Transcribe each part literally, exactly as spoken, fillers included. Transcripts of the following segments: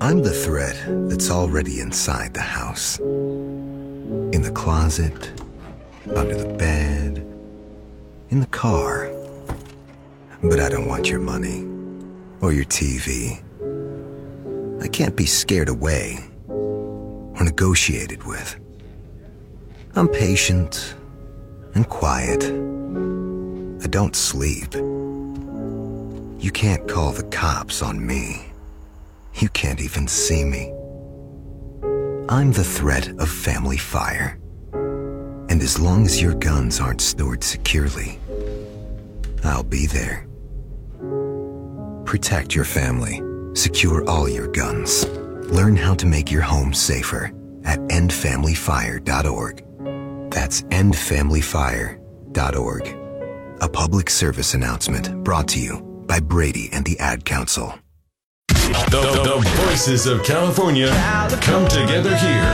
I'm the threat that's already inside the house. In the closet, under the bed, in the car. But I don't want your money or your T V. I can't be scared away or negotiated with. I'm patient and quiet. I don't sleep. You can't call the cops on me. You can't even see me. I'm the threat of family fire. And as long as your guns aren't stored securely, I'll be there. Protect your family. Secure all your guns. Learn how to make your home safer at end family fire dot org. That's end family fire dot org. A public service announcement brought to you by Brady and the Ad Council. The, the, the voices of California come together here.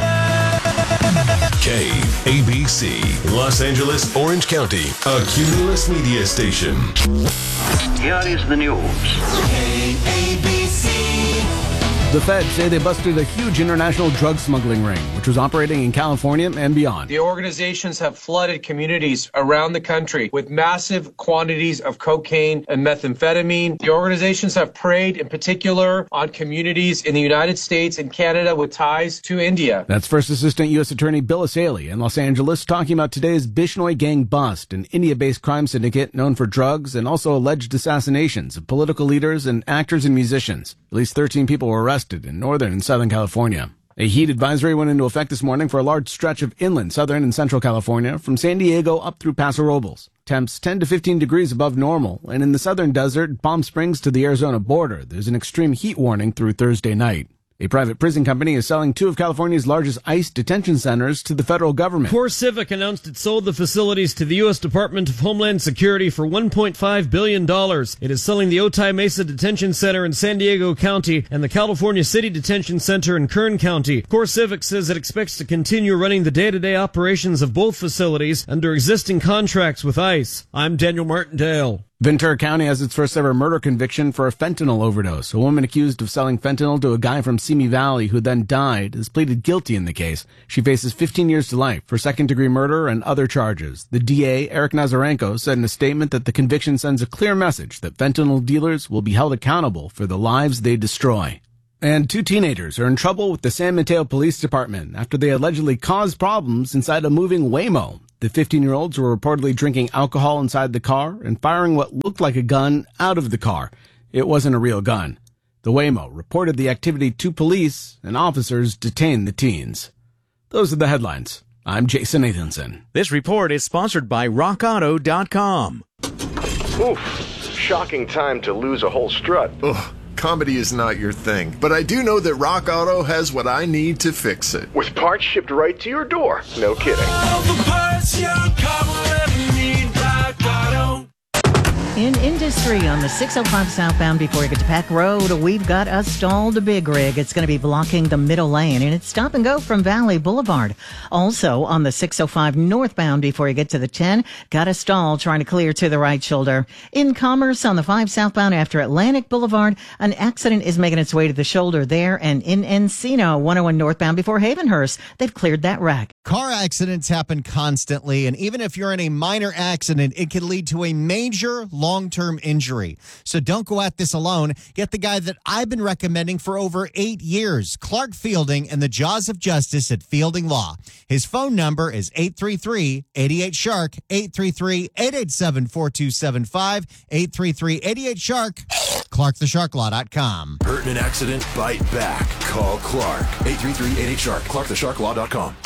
K A B C, Los Angeles, Orange County, a Cumulus media station. Here is the news. K A B C. The feds say they busted a huge international drug smuggling ring, which was operating in California and beyond. The organizations have flooded communities around the country with massive quantities of cocaine and methamphetamine. The organizations have preyed in particular on communities in the United States and Canada with ties to India. That's First Assistant U S Attorney Bill Asaley in Los Angeles talking about today's Bishnoi gang bust, an India-based crime syndicate known for drugs and also alleged assassinations of political leaders and actors and musicians. At least thirteen people were arrested in Northern and Southern California. A heat advisory went into effect this morning for a large stretch of inland, Southern, and Central California, from San Diego up through Paso Robles. Temps ten to fifteen degrees above normal, and in the southern desert, Palm Springs to the Arizona border, there's an extreme heat warning through Thursday night. A private prison company is selling two of California's largest ICE detention centers to the federal government. CoreCivic announced it sold the facilities to the U S Department of Homeland Security for one point five billion dollars. It is selling the Otay Mesa Detention Center in San Diego County and the California City Detention Center in Kern County. CoreCivic says it expects to continue running the day-to-day operations of both facilities under existing contracts with ICE. I'm Daniel Martindale. Ventura County has its first ever murder conviction for a fentanyl overdose. A woman accused of selling fentanyl to a guy from Simi Valley who then died has pleaded guilty in the case. She faces fifteen years to life for second-degree murder and other charges. The D A, Eric Nazarenko, said in a statement that the conviction sends a clear message that fentanyl dealers will be held accountable for the lives they destroy. And two teenagers are in trouble with the San Mateo Police Department after they allegedly caused problems inside a moving Waymo. The fifteen-year-olds were reportedly drinking alcohol inside the car and firing what looked like a gun out of the car. It wasn't a real gun. The Waymo reported the activity to police, and officers detained the teens. Those are the headlines. I'm Jason Nathanson. This report is sponsored by rock auto dot com. Oof, shocking time to lose a whole strut. Ugh. Comedy is not your thing, but I do know that Rock Auto has what I need to fix it. With parts shipped right to your door. No kidding. All the parts your car will ever need, Rock Auto. In industry on the six oh five southbound before you get to Peck Road, we've got a stalled big rig. It's going to be blocking the middle lane, and it's stop and go from Valley Boulevard. Also on the six oh five northbound before you get to the ten, got a stall trying to clear to the right shoulder. In Commerce on the five southbound after Atlantic Boulevard, an accident is making its way to the shoulder there, and in Encino, one oh one northbound before Havenhurst, they've cleared that wreck. Car accidents happen constantly, and even if you're in a minor accident, it can lead to a major long-term injury. So don't go at this alone. Get the guy that I've been recommending for over eight years, Clark Fielding and the Jaws of Justice at Fielding Law. His phone number is eight three three, eight eight, shark, eight three three, eight eight seven, four two seven five, eight three three, eight eight, shark, clark the shark law dot com. Hurt in an accident? Bite back. Call Clark. eight three three, eight eight, shark, clark the shark law dot com.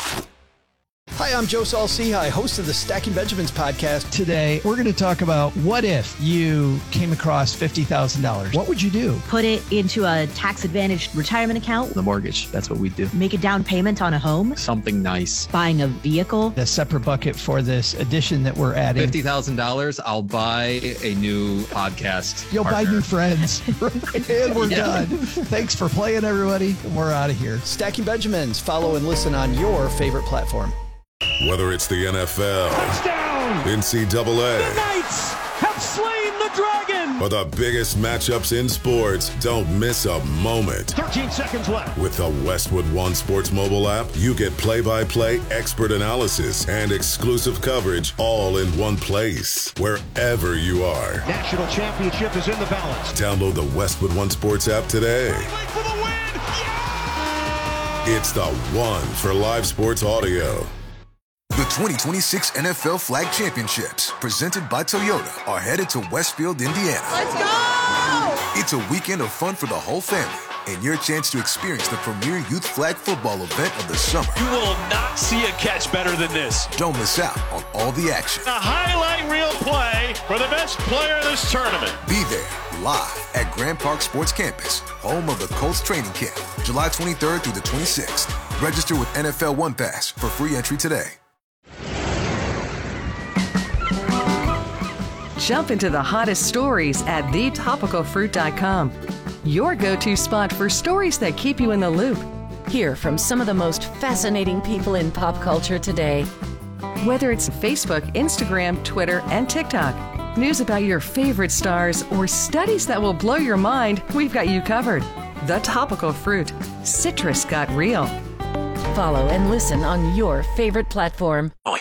Hi, I'm Joe Saul-Sehy, host of the Stacking Benjamins podcast. Today, we're going to talk about what if you came across fifty thousand dollars. What would you do? Put it into a tax-advantaged retirement account. The mortgage, that's what we do. Make a down payment on a home. Something nice. Buying a vehicle. A separate bucket for this addition that we're adding. fifty thousand dollars, I'll buy a new podcast You'll partner. buy new friends. And we're yeah. done. Thanks for playing, everybody. We're out of here. Stacking Benjamins. Follow and listen on your favorite platform. Whether it's the N F L, Touchdown! N C double A, the Knights have slain the the Dragon! For the biggest matchups in sports, don't miss a moment. thirteen seconds left. With the Westwood One Sports mobile app, you get play-by-play expert analysis and exclusive coverage all in one place, wherever you are. National championship is in the balance. Download the Westwood One Sports app today. For the win! It's the one for live sports audio. The twenty twenty-six N F L Flag Championships, presented by Toyota, are headed to Westfield, Indiana. Let's go! It's a weekend of fun for the whole family and your chance to experience the premier youth flag football event of the summer. You will not see a catch better than this. Don't miss out on all the action. A highlight reel play for the best player of this tournament. Be there live at Grand Park Sports Campus, home of the Colts training camp, July twenty-third through the twenty-sixth. Register with N F L One Pass for free entry today. Jump into the hottest stories at the topical fruit dot com. Your go-to spot for stories that keep you in the loop. Hear from some of the most fascinating people in pop culture today. Whether it's Facebook, Instagram, Twitter, and TikTok, news about your favorite stars, or studies that will blow your mind, we've got you covered. The Topical Fruit. Citrus got real. Follow and listen on your favorite platform.